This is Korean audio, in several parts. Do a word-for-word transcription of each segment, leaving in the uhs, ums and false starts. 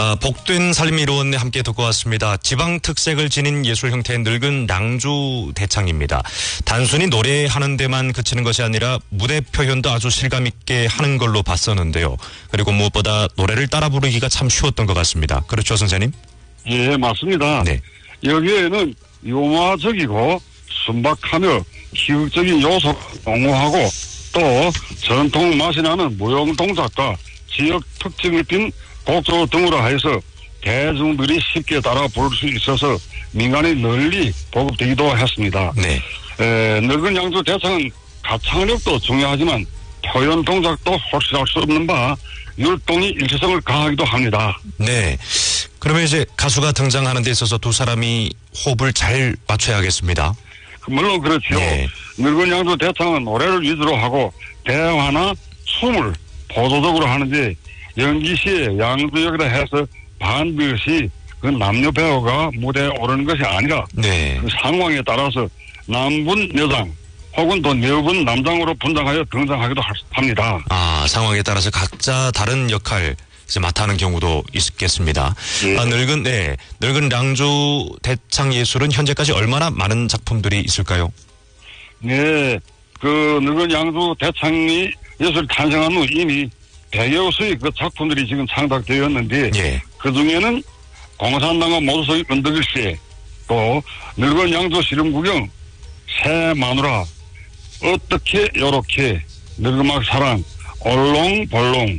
아, 복된 삶 이루었네 함께 듣고 왔습니다. 지방 특색을 지닌 예술 형태의 늙은 낭주 대창입니다. 단순히 노래하는 데만 그치는 것이 아니라 무대 표현도 아주 실감 있게 하는 걸로 봤었는데요. 그리고 무엇보다 노래를 따라 부르기가 참 쉬웠던 것 같습니다. 그렇죠, 선생님? 예, 맞습니다. 네. 여기에는 유머적이고 순박하며 희극적인 요소가 농후하고 또 전통 맛이 나는 무용 동작과 지역 특징을 띤 곡조 등으로 하여서 대중들이 쉽게 따라 부를 수 있어서 민간에 널리 보급되기도 했습니다. 네. 에, 늙은 양주 대창은 가창력도 중요하지만 표현 동작도 확실할 수 없는 바 율동이 일체성을 가하기도 합니다. 네. 그러면 이제 가수가 등장하는 데 있어서 두 사람이 호흡을 잘 맞춰야겠습니다. 물론 그렇죠. 네. 늙은 양주 대창은 노래를 위주로 하고 대화나 춤을 보조적으로 하는데 연기 시에 양주역이라 해서 반드시 그 남녀 배우가 무대에 오르는 것이 아니라 네. 그 상황에 따라서 남분 여장 혹은 또 여분 남장으로 분장하여 등장하기도 합니다. 아, 상황에 따라서 각자 다른 역할 이제 맡아 하는 경우도 있겠습니다. 예. 아, 늙은, 네. 늙은 량주 대창 예술은 현재까지 얼마나 많은 작품들이 있을까요? 네. 그 늙은 양주 대창이 예술 탄생한 후 이미 백여 수의 그 작품들이 지금 창작되었는데 예. 그 중에는 공산당과 모두서의 은덕일시 또 늙은 양주 시름구경 새 마누라 어떻게 요렇게 늙음악 사랑 얼롱벌롱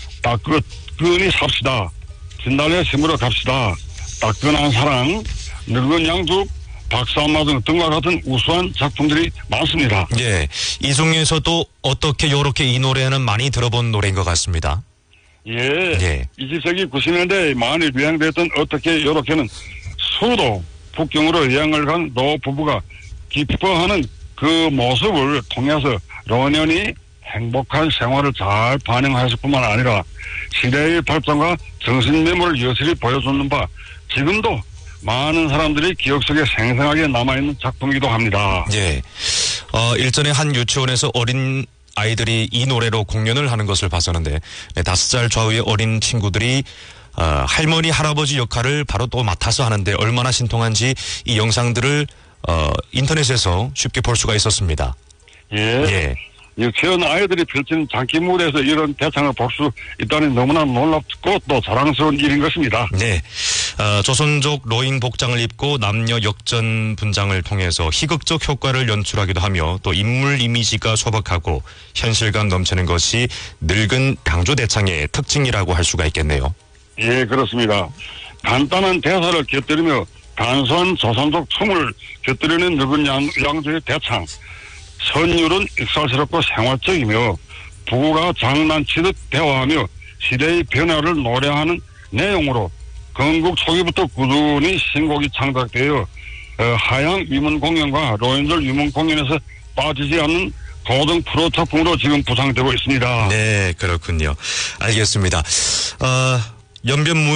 따끈히 삽시다 진달래 심으러 갑시다 따끈한 사랑 늙은 양주 박사마등 등과 같은 우수한 작품들이 많습니다. 예. 이 중에서도 어떻게 요렇게 이 노래는 많이 들어본 노래인 것 같습니다. 예. 예. 이십 세기 구십 년대에 많이 유행됐던 어떻게 요렇게는 수도 북경으로 여행을 간 노 부부가 기뻐하는 그 모습을 통해서 노년이 행복한 생활을 잘 반영했을 뿐만 아니라 시대의 발전과 정신 메모를 여실히 보여주는 바 지금도 많은 사람들이 기억 속에 생생하게 남아있는 작품이기도 합니다. 예. 어, 일전에 한 유치원에서 어린 아이들이 이 노래로 공연을 하는 것을 봤었는데, 네, 다섯 살 좌우의 어린 친구들이, 어, 할머니, 할아버지 역할을 바로 또 맡아서 하는데 얼마나 신통한지 이 영상들을, 어, 인터넷에서 쉽게 볼 수가 있었습니다. 예. 예. 유치원 아이들이 펼치는 장기 무대에서 이런 대창을 볼 수 있다니 너무나 놀랍고 또 자랑스러운 일인 것입니다. 네. 어, 조선족 로잉 복장을 입고 남녀 역전 분장을 통해서 희극적 효과를 연출하기도 하며 또 인물 이미지가 소박하고 현실감 넘치는 것이 늙은 양주 대창의 특징이라고 할 수가 있겠네요. 예, 그렇습니다. 간단한 대사를 곁들이며 단순한 조선족 춤을 곁들이는 늙은 양, 양주의 대창. 선율은 익살스럽고 생활적이며 부부가 장난치듯 대화하며 시대의 변화를 노래하는 내용으로 건국 초기부터 꾸준히 신곡이 창작되어 어, 하향 위문 공연과 로인절 위문 공연에서 빠지지 않는 고등 프로 작품으로 지금 부상되고 있습니다. 네, 그렇군요. 알겠습니다. 어, 연변무